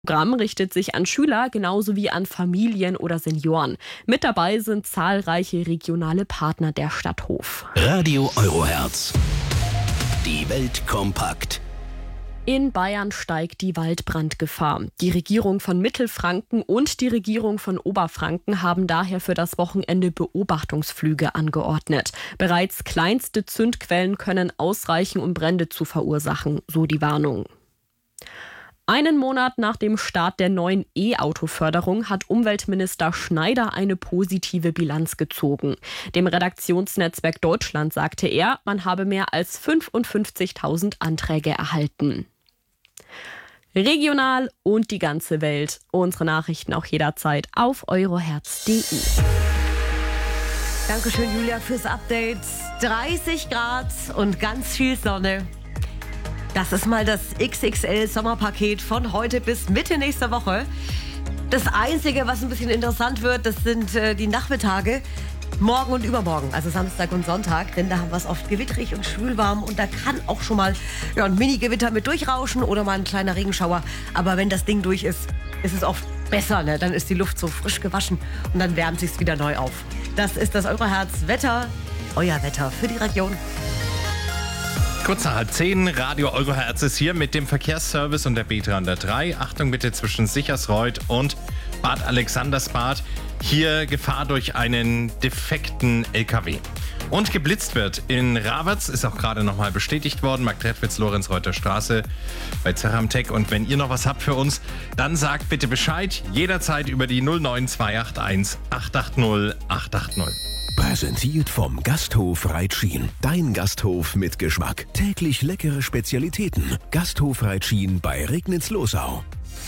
Das Programm richtet sich an Schüler genauso wie an Familien oder Senioren. Mit dabei sind zahlreiche regionale Partner der Stadt Hof. Radio Eurohertz. Die Welt kompakt. In Bayern steigt die Waldbrandgefahr. Die Regierung von Mittelfranken und die Regierung von Oberfranken haben daher für das Wochenende Beobachtungsflüge angeordnet. Bereits kleinste Zündquellen können ausreichen, um Brände zu verursachen, so die Warnung. Einen Monat nach dem Start der neuen E-Auto-Förderung hat Umweltminister Schneider eine positive Bilanz gezogen. Dem Redaktionsnetzwerk Deutschland sagte er, man habe mehr als 55.000 Anträge erhalten. Regional und die ganze Welt. Unsere Nachrichten auch jederzeit auf eurohertz.de. Dankeschön, Julia, fürs Update. 30 Grad und ganz viel Sonne. Das ist mal das XXL-Sommerpaket von heute bis Mitte nächster Woche. Das Einzige, was ein bisschen interessant wird, das sind die Nachmittage. Morgen und übermorgen, also Samstag und Sonntag, denn da haben wir es oft gewitterig und schwülwarm und da kann auch schon mal ein Mini-Gewitter mit durchrauschen oder mal ein kleiner Regenschauer. Aber wenn das Ding durch ist, ist es oft besser, ne? Dann ist die Luft so frisch gewaschen und dann wärmt sich's wieder neu auf. Das ist das Eurohertz-Wetter, euer Wetter für die Region. Kurz nach 9:30, Radio Eurohertz ist hier mit dem Verkehrsservice und der B303. Achtung bitte zwischen Sichersreuth und Bad Alexandersbad. Hier Gefahr durch einen defekten LKW. Und geblitzt wird in Raverz, ist auch gerade nochmal bestätigt worden. Marktredwitz, Lorenz-Reuter Straße bei Zeramtech. Und wenn ihr noch was habt für uns, dann sagt bitte Bescheid. Jederzeit über die 09281 880 880. Präsentiert vom Gasthof Reitschien. Dein Gasthof mit Geschmack. Täglich leckere Spezialitäten. Gasthof Reitschien bei Regnitz-Losau.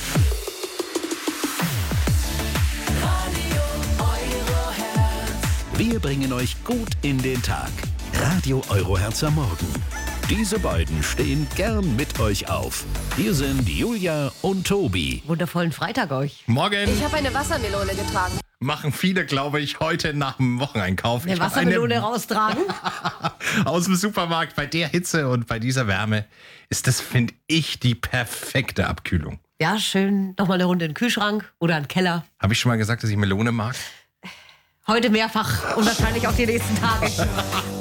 Wir bringen euch gut in den Tag. Radio Eurohertz am Morgen. Diese beiden stehen gern mit euch auf. Hier sind Julia und Tobi. Wundervollen Freitag euch. Morgen Ich habe eine Wassermelone getragen. machen viele, glaube ich, heute nach dem Wocheneinkauf. Eine Wassermelone raustragen? Aus dem Supermarkt. Bei der Hitze und bei dieser Wärme ist das, finde ich, die perfekte Abkühlung. Ja, schön. Nochmal eine Runde in den Kühlschrank oder in den Keller. Habe ich schon mal gesagt, dass ich Melone mag? Heute mehrfach und wahrscheinlich auch die nächsten Tage.